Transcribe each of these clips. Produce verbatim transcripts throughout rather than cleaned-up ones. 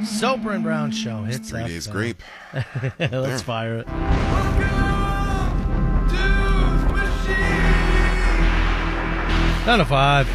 Soper and Brown Show. Hits Three F M. Days Grape. Let's There. fire it. nine oh five.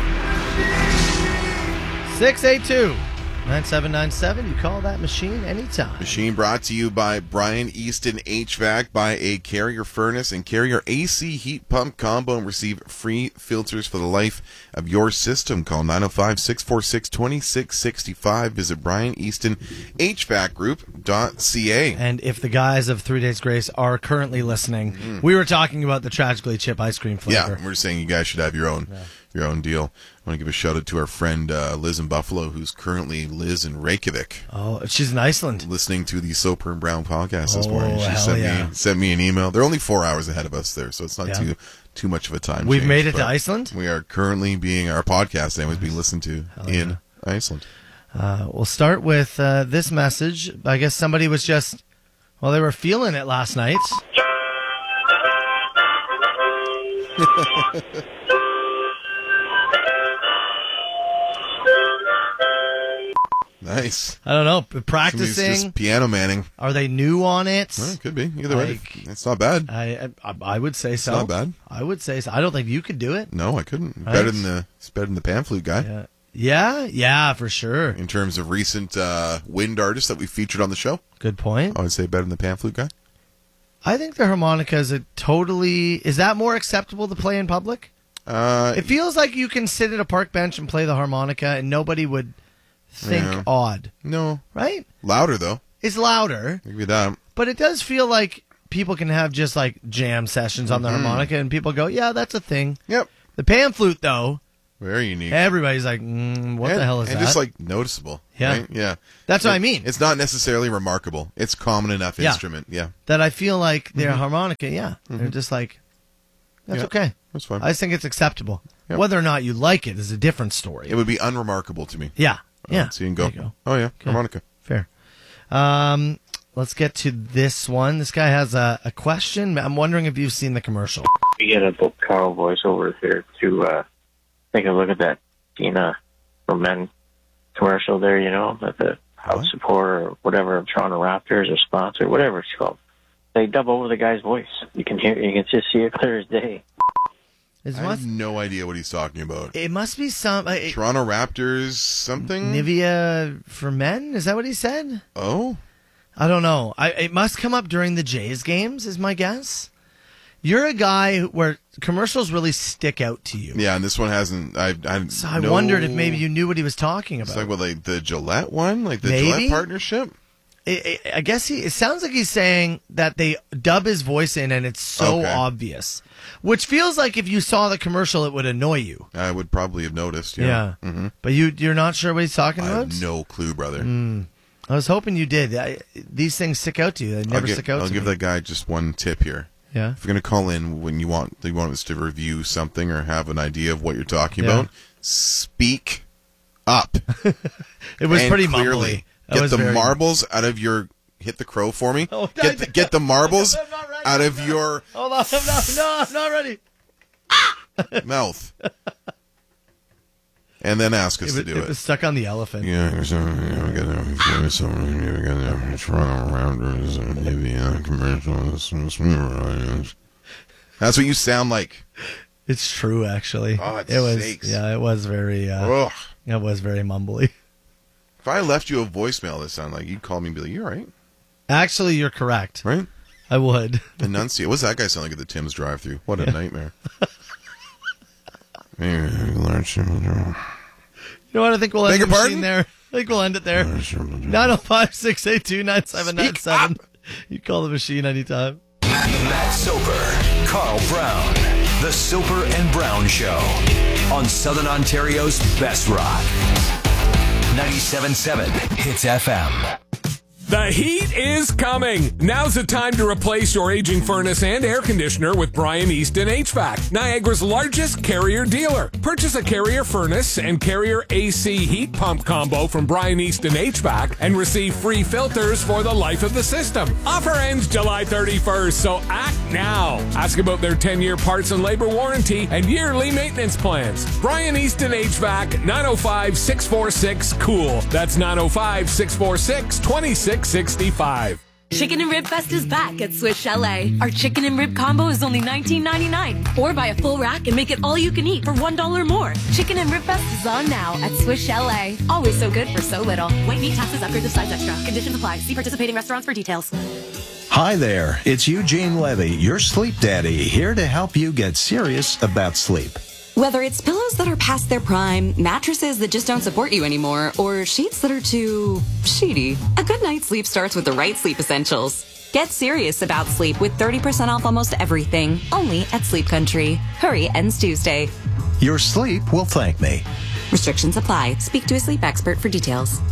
six eight two, nine seven nine seven. You call that machine anytime. Machine brought to you by Brian Easton H V A C. Buy a Carrier furnace and Carrier A C heat pump combo and receive free filters for the life of your system. Call nine oh five, six four six, two six six five. Visit Brian Easton H V A C group dot c a. And if the guys of Three Days Grace are currently listening, mm-hmm. we were talking about the Tragically Chip ice cream flavor. Yeah, we're saying you guys should have your own. Yeah. Your own deal. I want to give a shout out to our friend uh, Liz in Buffalo, who's currently Liz in Reykjavik. Oh, she's in Iceland. Listening to the Soper and Brown podcast this oh, morning. She hell sent yeah. me sent me an email. They're only four hours ahead of us there, so it's not yeah. too too much of a time We've change, made it to Iceland? We are currently being, our podcast name is being listened to hell in yeah. Iceland. Uh, we'll start with uh, this message. I guess somebody was just, well, they were feeling it last night. Nice. I don't know. Practicing. Just piano manning. Are they new on it? Well, it could be. Either way, like, it's not bad. I, I I would say it's so. Not bad. I would say so. I don't think you could do it. No, I couldn't. Right? Better than the it's better than the pan flute guy. Yeah, yeah, yeah, for sure. In terms of recent uh, wind artists that we featured on the show. Good point. I would say better than the pan flute guy. I think the harmonica is a totally. Is that more acceptable to play in public? Uh, it feels like you can sit at a park bench and play the harmonica, and nobody would think yeah. odd. No. Right? Louder, though. It's louder. Maybe that. But it does feel like people can have just like jam sessions on the mm-hmm. harmonica, and people go, yeah, that's a thing. Yep. The pan flute, though. Very unique. Everybody's like, mm, what and, the hell is and that? And just like noticeable. Yeah. Right? Yeah. That's it, what I mean. It's not necessarily remarkable. It's common enough yeah. instrument. Yeah. That I feel like their mm-hmm. harmonica, yeah. Mm-hmm. They're just like, that's yeah. okay. That's fine. I just think it's acceptable. Yep. Whether or not you like it is a different story. It would be unremarkable to me. Yeah. Yeah. So you can go, go. oh, yeah, okay. harmonica. Fair. Um, let's get to this one. This guy has a, a question. I'm wondering if you've seen the commercial. We get a Book Carl voiceover here to uh, take a look at that Tina from Men commercial there, you know, at the house support or whatever of Toronto Raptors or sponsor, whatever it's called. They dub over the guy's voice. You can hear, you can just see it clear as day. It's I must, have no idea what he's talking about. It must be some... Uh, Toronto Raptors something? Nivea for men? Is that what he said? Oh? I don't know. I, it must come up during the Jays games, is my guess. You're a guy where commercials really stick out to you. Yeah, and this one hasn't... I I, so I no, wondered if maybe you knew what he was talking about. It's like, what, like the Gillette one? Like the maybe? Gillette partnership? It, it, I guess he. It sounds like he's saying that they dub his voice in, and it's so okay. obvious. Which feels like if you saw the commercial, it would annoy you. I would probably have noticed. Yeah, yeah. Mm-hmm. But you, you're not sure what he's talking I about. I have no clue, brother. Mm. I was hoping you did. I, these things stick out to you. They never I'll give, stick out. I'll to give me. that guy just one tip here. Yeah. If you're gonna call in when you want, you want us to review something or have an idea of what you're talking yeah. about, speak up. It was and pretty clearly. mumbly. That Get was the very... marbles out of your. Hit the crow for me. Oh, get, the, get the marbles ready, out of your. Hold on, I'm not, no, I'm not ready. Mouth. And then ask us it, to do it. it. It was stuck on the elephant. Yeah, so, you know, we got the so we got the Toronto Raptors and Nivea commercials. That's what you sound like. It's true, actually. Oh, it, it was. sakes. Yeah, it was very. Uh, Ugh. It was very mumbly. If I left you a voicemail that sounded like, you'd call me and be like, "You all right?" Actually, you're correct. Right? I would. Enunciate. What's that guy sound like at the Tim's drive-thru? What a yeah. nightmare. You know what? I think we'll end Beg the your machine pardon? there. I think we'll end it there. nine oh five, six eight two, nine seven nine seven. You call the machine anytime. Matt Soper, Carl Brown. The Soper and Brown Show on Southern Ontario's best rock. ninety-seven point seven Hits F M. The heat is coming. Now's the time to replace your aging furnace and air conditioner with Brian Easton H V A C, Niagara's largest Carrier dealer. Purchase a Carrier furnace and Carrier A C heat pump combo from Brian Easton H V A C and receive free filters for the life of the system. Offer ends July thirty-first, so act now. Ask about their ten-year parts and labor warranty and yearly maintenance plans. Brian Easton H V A C, nine oh five, six four six, COOL. That's nine oh five, six four six, two six six five. Chicken and Rib Fest is back at Swiss Chalet. Our chicken and rib combo is only nineteen ninety-nine. Or buy a full rack and make it all you can eat for one dollar more. Chicken and Rib Fest is on now at Swiss Chalet. Always so good for so little. White meat, taxes, upgrades of size extra. Conditions apply. See participating restaurants for details. Hi there, it's Eugene Levy, your sleep daddy, here to help you get serious about sleep. Whether it's pillows that are past their prime, mattresses that just don't support you anymore, or sheets that are too sheety, a good night's sleep starts with the right sleep essentials. Get serious about sleep with thirty percent off almost everything, only at Sleep Country. Hurry, ends Tuesday. Your sleep will thank me. Restrictions apply. Speak to a sleep expert for details.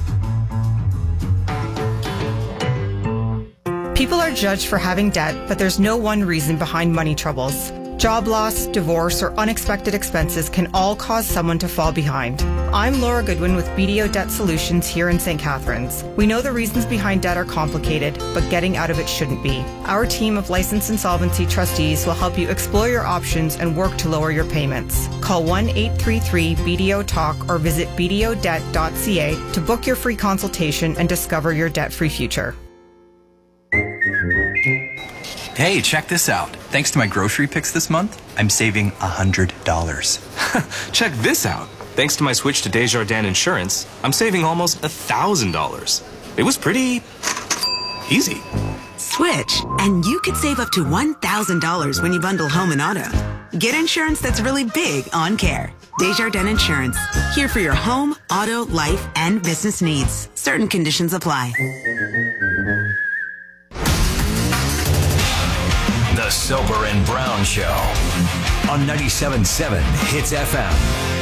People are judged for having debt, but there's no one reason behind money troubles. Job loss, divorce, or unexpected expenses can all cause someone to fall behind. I'm Laura Goodwin with B D O Debt Solutions here in Saint Catharines. We know the reasons behind debt are complicated, but getting out of it shouldn't be. Our team of licensed insolvency trustees will help you explore your options and work to lower your payments. Call one eight three three B D O talk or visit b d o debt dot c a to book your free consultation and discover your debt-free future. Hey, check this out. Thanks to my grocery picks this month, I'm saving one hundred dollars. Check this out. Thanks to my switch to Desjardins Insurance, I'm saving almost one thousand dollars. It was pretty easy. Switch, and you could save up to one thousand dollars when you bundle home and auto. Get insurance that's really big on care. Desjardins Insurance, here for your home, auto, life, and business needs. Certain conditions apply. The Soper and Brown Show on ninety-seven point seven Hits F M.